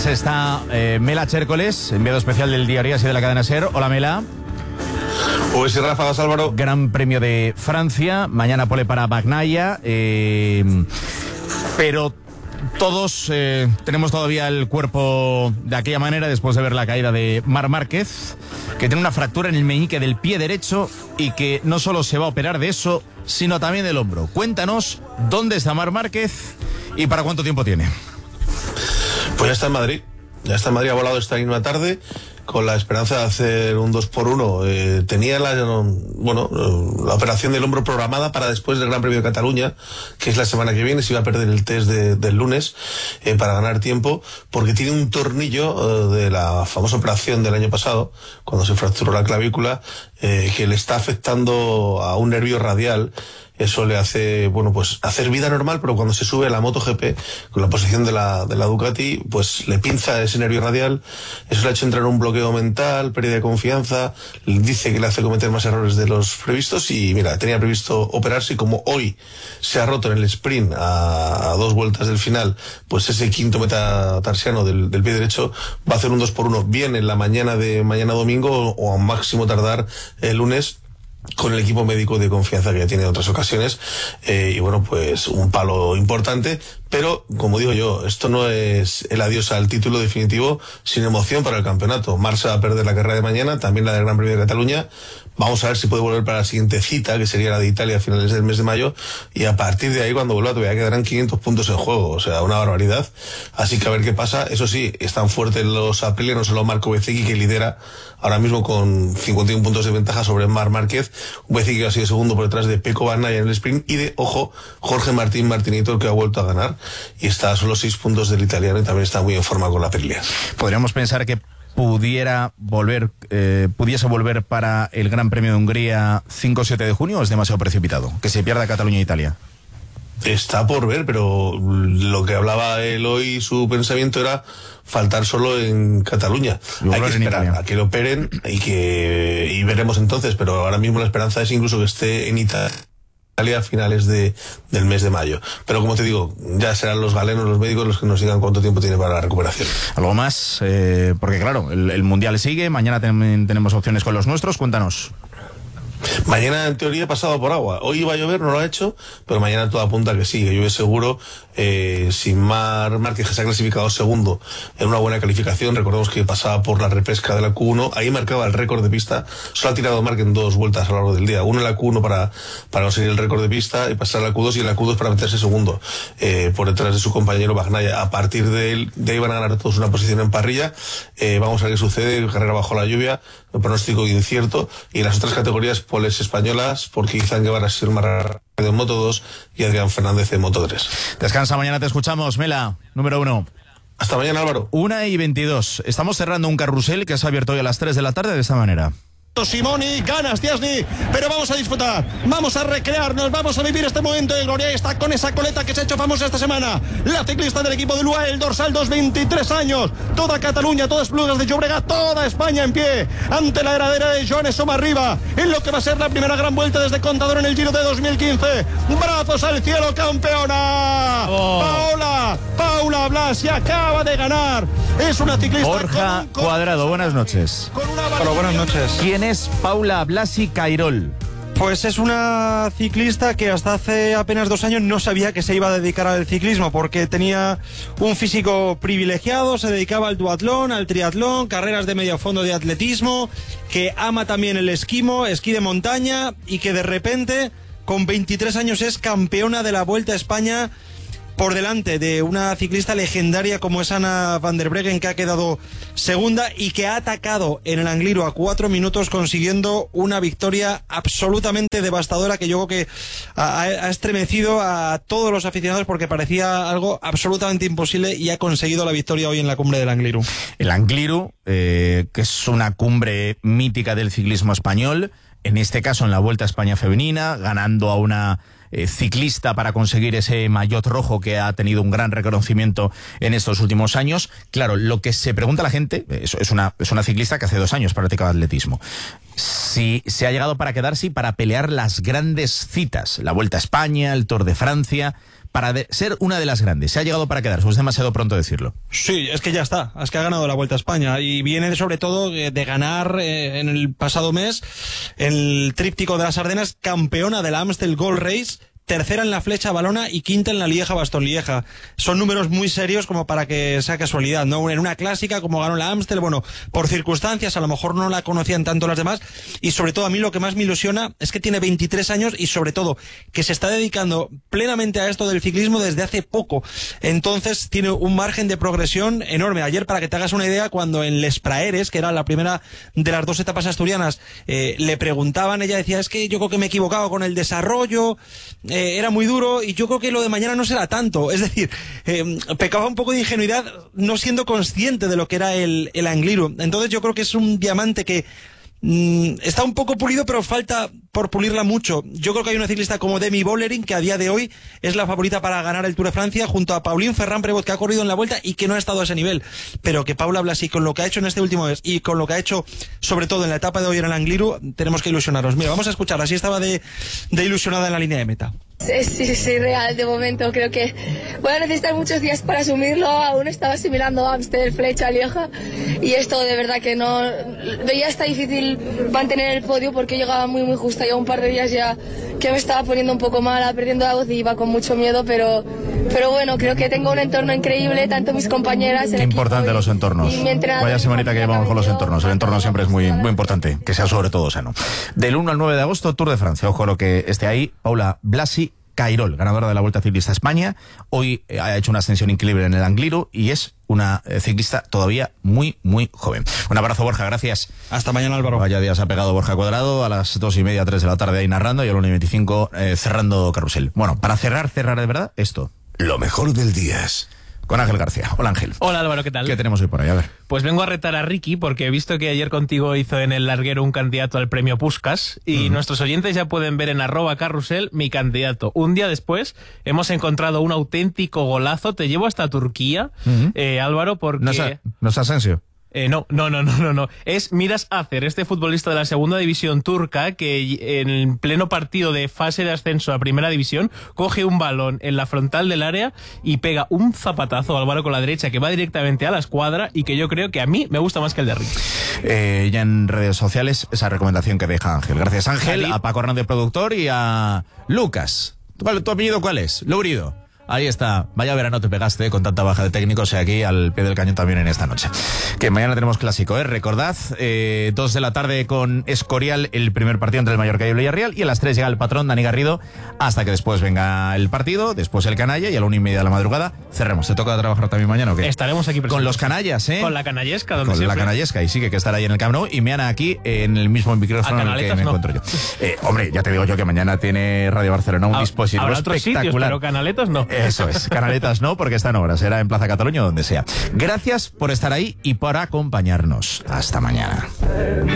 está Mela Chércoles, enviado especial del Diario Así de la cadena SER. Hola, Mela. Pues sí, Ráfagas, Álvaro. Gran Premio de Francia, mañana pole para Bagnaia, pero todos tenemos todavía el cuerpo de aquella manera después de ver la caída de Marc Márquez, que tiene una fractura en el meñique del pie derecho y que no solo se va a operar de eso, sino también del hombro. Cuéntanos dónde está Marc Márquez y para cuánto tiempo tiene. Pues ya está en Madrid. Ya está en Madrid, ha volado esta misma tarde con la esperanza de hacer un 2x1. Tenía la operación del hombro programada para después del Gran Premio de Cataluña, que es la semana que viene. Se iba a perder el test del lunes para ganar tiempo, porque tiene un tornillo de la famosa operación del año pasado, cuando se fracturó la clavícula, que le está afectando a un nervio radial. Eso le hace, hacer vida normal, pero cuando se sube a la MotoGP, con la posición de la Ducati, pues le pinza ese nervio radial. Eso le ha hecho entrar en un bloqueo mental, pérdida de confianza, dice que le hace cometer más errores de los previstos y mira, tenía previsto operarse y como hoy se ha roto en el sprint a 2 vueltas del final, pues ese quinto metatarsiano del pie derecho, va a hacer un 2x1 bien en la mañana de mañana domingo o a máximo tardar el lunes, con el equipo médico de confianza que ya tiene en otras ocasiones, pues un palo importante, pero como digo yo, esto no es el adiós al título definitivo sin emoción para el campeonato. Marc va a perder la carrera de mañana, también la del Gran Premio de Cataluña. Vamos a ver si puede volver para la siguiente cita, que sería la de Italia a finales del mes de mayo, y a partir de ahí, cuando vuelva, todavía quedarán 500 puntos en juego, o sea, una barbaridad. Así que a ver qué pasa. Eso sí, están fuertes los Aprilia, no solo Marco Bezzecchi, que lidera ahora mismo con 51 puntos de ventaja sobre Marc Márquez, un Bezzecchi que ha sido segundo por detrás de Pecco Bagnaia en el sprint, y de, ojo, Jorge Martín Martinito, que ha vuelto a ganar, y está a solo 6 puntos del italiano, y también está muy en forma con la Aprilia. Podríamos pensar que pudiese volver para el Gran Premio de Hungría 5 o 7 de junio, o es demasiado precipitado que se pierda Cataluña e Italia. Está por ver, pero lo que hablaba él hoy, su pensamiento era faltar solo en Cataluña. Hay que esperar a que lo operen y veremos entonces, pero ahora mismo la esperanza es incluso que esté en Italia a finales del mes de mayo. Pero como te digo, ya serán los galenos, los médicos, los que nos digan cuánto tiempo tiene para la recuperación. ¿Algo más? Porque claro, el Mundial sigue, mañana también tenemos opciones con los nuestros, cuéntanos. Mañana en teoría he pasado por agua. Hoy iba a llover, no lo ha hecho, pero mañana todo apunta que sí, que llueve seguro. Si Marc Márquez se ha clasificado segundo en una buena calificación, recordemos que pasaba por la repesca de la Q1, ahí marcaba el récord de pista. Solo ha tirado Marc en 2 vueltas a lo largo del día, una en la Q1 para conseguir el récord de pista y pasar a la Q2, y en la Q2 para meterse segundo por detrás de su compañero Bagnaia. A partir de ahí van a ganar todos una posición en parrilla. Vamos a ver qué sucede, carrera bajo la lluvia, el pronóstico incierto, y en las otras categorías poles españolas, porque Izan Guevara ha sido más rápido en Moto 2 y Adrián Fernández en Moto 3. Descansa, mañana te escuchamos, Mela, número 1. Hasta mañana, Álvaro. 1:22. Estamos cerrando un carrusel que se ha abierto hoy a las 3 de la tarde de esta manera. Simoni, gana Stiassny, pero vamos a disfrutar, vamos a recrearnos, vamos a vivir este momento de gloria. Está con esa coleta que se ha hecho famosa esta semana, la ciclista del equipo de Lua, el dorsal 2, 23 años, toda Cataluña, todas Esplugas de Llobregat, toda España en pie, ante la heredera de Joan Sommarriba, en lo que va a ser la primera gran vuelta desde Contador en el Giro de 2015, brazos al cielo, campeona, Paula Blasi acaba de ganar, es una ciclista. Borja Cuadrado, buenas noches. Hola, buenas noches. ¿Quién es Paula Blasi Cairol? Pues es una ciclista que hasta hace apenas 2 años no sabía que se iba a dedicar al ciclismo, porque tenía un físico privilegiado, se dedicaba al duatlón, al triatlón, carreras de medio fondo de atletismo, que ama también el esquí de montaña, y que de repente, con 23 años, es campeona de la Vuelta a España, por delante de una ciclista legendaria como es Anna van der Breggen, que ha quedado segunda y que ha atacado en el Angliru a 4 minutos, consiguiendo una victoria absolutamente devastadora que yo creo que ha estremecido a todos los aficionados, porque parecía algo absolutamente imposible, y ha conseguido la victoria hoy en la cumbre del Angliru. El Angliru, que es una cumbre mítica del ciclismo español, en este caso en la Vuelta a España femenina, ganando a una ciclista para conseguir ese maillot rojo que ha tenido un gran reconocimiento en estos últimos años. Claro, lo que se pregunta la gente, es una ciclista que hace 2 años practicaba atletismo, si se ha llegado para quedarse y para pelear las grandes citas, la Vuelta a España, el Tour de Francia, para ser una de las grandes. Se ha llegado para quedarse, es demasiado pronto decirlo. Sí, es que ya está, es que ha ganado la Vuelta a España y viene sobre todo de ganar en el pasado mes el tríptico de las Ardenas, campeona de la Amstel Gold Race, tercera en la Flecha Valona y quinta en la Lieja-Bastogne-Lieja. Son números muy serios como para que sea casualidad, ¿no? En una clásica como ganó la Amstel, bueno, por circunstancias, a lo mejor no la conocían tanto las demás, y sobre todo a mí lo que más me ilusiona es que tiene 23 años y sobre todo que se está dedicando plenamente a esto del ciclismo desde hace poco. Entonces tiene un margen de progresión enorme. Ayer, para que te hagas una idea, cuando en Les Praeres, que era la primera de las 2 etapas asturianas, le preguntaban, ella decía, es que yo creo que me he equivocado con el desarrollo, era muy duro y yo creo que lo de mañana no será tanto. Es decir, pecaba un poco de ingenuidad no siendo consciente de lo que era el Angliru. Entonces yo creo que es un diamante que está un poco pulido, pero falta por pulirla mucho. Yo creo que hay una ciclista como Demi Vollering que a día de hoy es la favorita para ganar el Tour de Francia, junto a Pauline Ferrand-Prévot, que ha corrido en la Vuelta y que no ha estado a ese nivel, pero que Paula Blasi, con lo que ha hecho en este último mes y con lo que ha hecho sobre todo en la etapa de hoy en el Angliru, tenemos que ilusionarnos. Mira, vamos a escuchar, así estaba de ilusionada en la línea de meta. Sí, real, de momento. Creo que voy a necesitar muchos días para asumirlo. Aún estaba asimilando Amstel, Flecha, Lieja, y esto de verdad que no... Veía hasta difícil mantener el podio porque llegaba muy justa. Ya un par de días ya que me estaba poniendo un poco mala, perdiendo la voz y iba con mucho miedo, pero bueno, creo que tengo un entorno increíble, tanto mis compañeras... Qué importante los entornos. Vaya semanita que llevamos con los entornos. El entorno siempre es muy importante, que sea sobre todo sano. Del 1 al 9 de agosto, Tour de Francia. Ojo lo que esté ahí, Paula Blasi Cairol, ganadora de la Vuelta Ciclista a España. Hoy ha hecho una ascensión increíble en el Angliru y es una ciclista todavía muy joven. Un abrazo, Borja, gracias. Hasta mañana, Álvaro. Vaya días ha pegado Borja Cuadrado, a las 2:30, 3 de la tarde ahí narrando, y a las 1:25 cerrando carrusel. Bueno, para cerrar de verdad, esto. Lo mejor del día. Con Ángel García. Hola, Ángel. Hola, Álvaro, ¿qué tal? ¿Qué tenemos hoy por ahí? A ver. Pues vengo a retar a Ricky porque he visto que ayer contigo hizo en el larguero un candidato al premio Puskás y nuestros oyentes ya pueden ver en @carrusel mi candidato. Un día después hemos encontrado un auténtico golazo. Te llevo hasta Turquía, Álvaro, porque... ¿No es Asensio? No. Es Miras Acer, este futbolista de la segunda división turca que en pleno partido de fase de ascenso a primera división coge un balón en la frontal del área y pega un zapatazo, Álvaro, con la derecha que va directamente a la escuadra y que yo creo que a mí me gusta más que el de Ricky. Ya en redes sociales esa recomendación que deja Ángel. Gracias, Ángel, a Paco Hernández, productor, y a Lucas. ¿Tu apellido cuál es? Lourido. Ahí está. Vaya verano te pegaste con tanta baja de técnicos, aquí al pie del cañón también en esta noche. Que mañana tenemos clásico, recordad, 2 de la tarde con Escorial, el primer partido entre el Mallorca y el Villarreal, y a las 3 llega el patrón Dani Garrido, hasta que después venga el partido, después el canalla, y a la 1:30 de la madrugada cerremos. ¿Te toca trabajar también mañana o qué? Estaremos aquí presentes. Con los canallas, Con la canallesca, donde con siempre. La canallesca, y sí que estar ahí en el Camp Nou, y me han aquí en el mismo micrófono en el que me encuentro yo. Hombre, ya te digo yo que mañana tiene Radio Barcelona un dispositivo espectacular. Sitios, pero canaletas no. Eso es, canaletas no, porque está en obras, será en Plaza Cataluña o donde sea. Gracias por estar ahí y por acompañarnos. Hasta mañana.